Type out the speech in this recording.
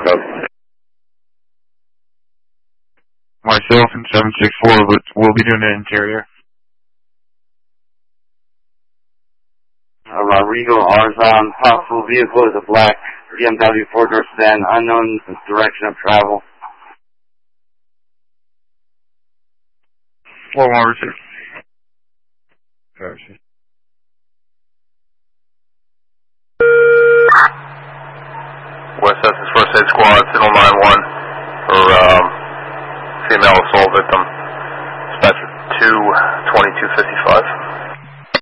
Myself and 764, but we'll be doing the interior. Rodrigo Arzon, possible vehicle is a black BMW 4-door sedan, unknown direction of travel. 4-1 West Essex First Aid Squad, Signal 9-1 for female assault victim.